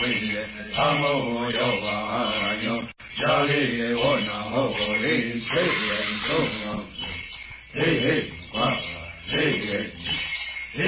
也，他们有万有，家里我那后里谁人懂啊？嘿嘿，哇！